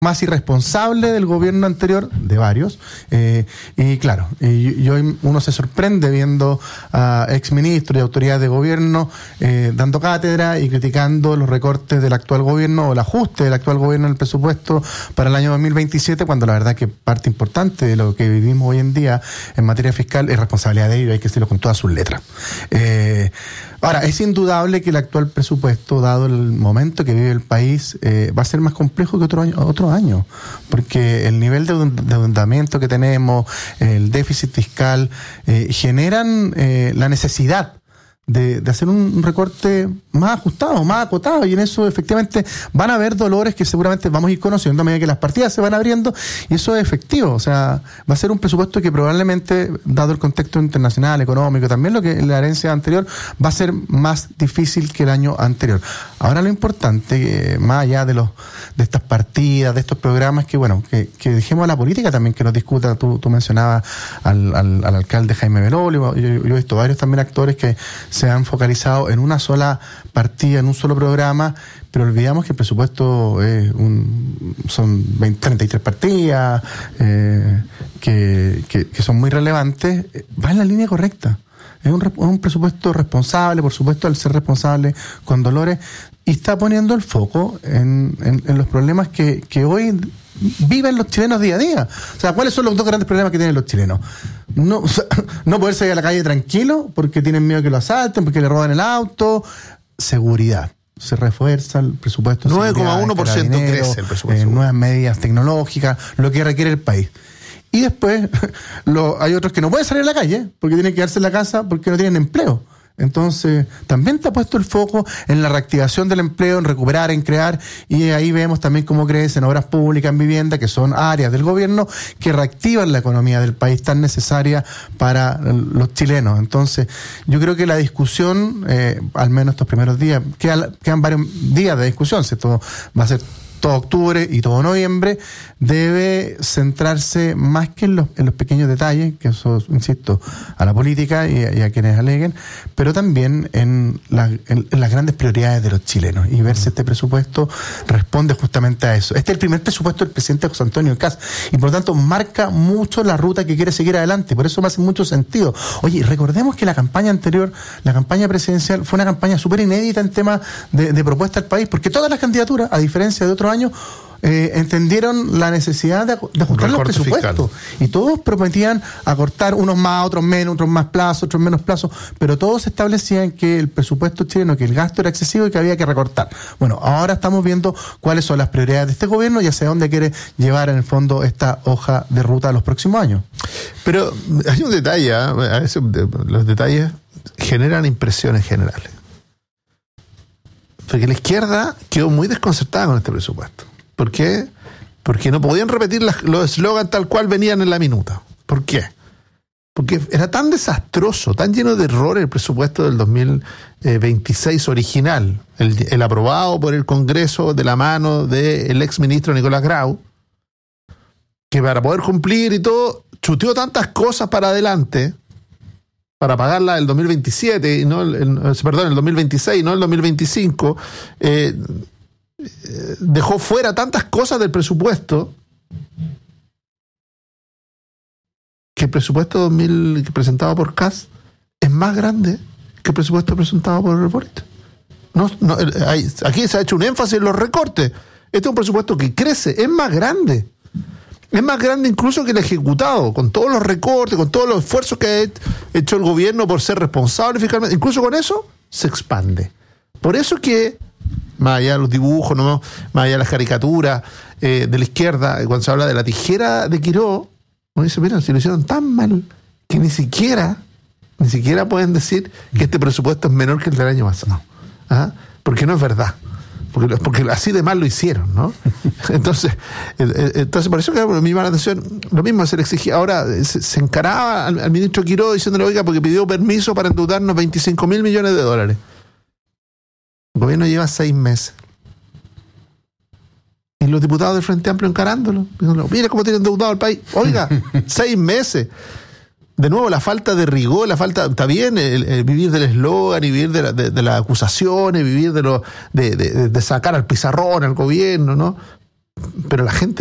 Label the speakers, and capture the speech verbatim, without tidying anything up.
Speaker 1: más irresponsable del gobierno anterior, de varios, eh, y claro, y, y hoy uno se sorprende viendo a exministros y autoridades de gobierno eh, dando cátedra y criticando los recortes del actual gobierno o el ajuste del actual gobierno en el presupuesto para el año dos mil veintisiete, cuando la verdad que parte importante de lo que vivimos hoy en día en materia fiscal es responsabilidad de ellos, hay que decirlo con todas sus letras. Eh, ahora, es indudable que el actual presupuesto, dado el momento que vive el país, eh, va a ser más complejo que otro año, otro año, porque el nivel de endeudamiento que tenemos, el déficit fiscal, eh, generan eh, la necesidad de, de hacer un recorte más ajustado, más acotado, y en eso efectivamente van a haber dolores que seguramente vamos a ir conociendo a medida que las partidas se van abriendo, y eso es efectivo. O sea, va a ser un presupuesto que probablemente, dado el contexto internacional, económico, también lo que la herencia anterior, va a ser más difícil que el año anterior. Ahora lo importante, eh, más allá de los de estas partidas, de estos programas, que bueno, que, que dejemos a la política también que nos discuta. Tú, tú mencionabas al, al, al alcalde Jaime Belolio, yo, yo he visto varios también actores que se han focalizado en una sola partida, en un solo programa, pero olvidamos que el presupuesto es un, son veinte, treinta y tres partidas eh, que, que, que son muy relevantes. Va en la línea correcta. Es un, un presupuesto responsable, por supuesto, al ser responsable con dolores, y está poniendo el foco en, en, en los problemas que, que hoy viven los chilenos día a día. O sea, ¿cuáles son los dos grandes problemas que tienen los chilenos? No, o sea, no poder salir a la calle tranquilo porque tienen miedo que lo asalten, porque le roban el auto. Seguridad. Se refuerza el presupuesto.
Speaker 2: nueve coma uno por ciento crece el presupuesto.
Speaker 1: Eh, nuevas medidas tecnológicas, lo que requiere el país. Y después lo, hay otros que no pueden salir a la calle porque tienen que quedarse en la casa porque no tienen empleo. Entonces, también te ha puesto el foco en la reactivación del empleo, en recuperar, en crear, y ahí vemos también cómo crece en obras públicas, en vivienda, que son áreas del gobierno que reactivan la economía del país tan necesaria para los chilenos. Entonces, yo creo que la discusión, eh, al menos estos primeros días, quedan, quedan varios días de discusión, si esto va a ser todo octubre y todo noviembre, debe centrarse más que en los, en los pequeños detalles, que eso, insisto, a la política y a, y a quienes aleguen, pero también en, la, en, en las grandes prioridades de los chilenos, y ver si este presupuesto responde justamente a eso. Este es el primer presupuesto del presidente José Antonio Kast, y por lo tanto marca mucho la ruta que quiere seguir adelante, por eso me hace mucho sentido. Oye, recordemos que la campaña anterior, la campaña presidencial, fue una campaña súper inédita en temas de, de propuesta al país, porque todas las candidaturas, a diferencia de otros años, eh, entendieron la necesidad de, de ajustar los presupuestos fiscal. Y todos prometían acortar, unos más, otros menos, otros más plazos, otros menos plazos, pero todos establecían que el presupuesto chileno, que el gasto era excesivo y que había que recortar. Bueno, ahora estamos viendo cuáles son las prioridades de este gobierno y hacia dónde quiere llevar en el fondo esta hoja de ruta a los próximos años.
Speaker 2: Pero hay un detalle, ¿eh? A veces los detalles generan impresiones generales. Porque la izquierda quedó muy desconcertada con este presupuesto. ¿Por qué? Porque no podían repetir las, los eslogans tal cual venían en la minuta. ¿Por qué? Porque era tan desastroso, tan lleno de errores el presupuesto del dos mil veintiséis original, el, el aprobado por el Congreso de la mano del exministro Nicolás Grau, que para poder cumplir y todo, chuteó tantas cosas para adelante, para pagarla el dos mil veintisiete, y no el, el, perdón, el dos mil veintiséis, no el dos mil veinticinco, eh, eh, dejó fuera tantas cosas del presupuesto que el presupuesto dos mil presentado por Kast es más grande que el presupuesto presentado por Boric. No, no, hay, aquí se ha hecho un énfasis en los recortes. Este es un presupuesto que crece, es más grande. Es más grande incluso que el ejecutado, con todos los recortes, con todos los esfuerzos que ha hecho el gobierno por ser responsable fiscalmente. Incluso con eso se expande. Por eso que, más allá de los dibujos, no, más allá de las caricaturas eh, de la izquierda, cuando se habla de la tijera de Quiró, uno dice, mira, si lo hicieron tan mal que ni siquiera, ni siquiera pueden decir que este presupuesto es menor que el del año pasado. ¿Ah? Porque no es verdad. Porque, porque así de mal lo hicieron, ¿no? Entonces, entonces por eso que me llama la atención, lo mismo se le exigía, ahora se, se encaraba al, al ministro Quiró diciéndole, oiga, porque pidió permiso para endeudarnos veinticinco mil millones de dólares. El gobierno lleva seis meses. Y los diputados del Frente Amplio encarándolo. Mira cómo tiene endeudado el país. Oiga, seis meses. De nuevo, la falta de rigor, la falta, está bien el, el vivir del eslogan y vivir de, la, de, de las acusaciones, vivir de, lo, de, de, de sacar al pizarrón al gobierno, ¿no? pero la gente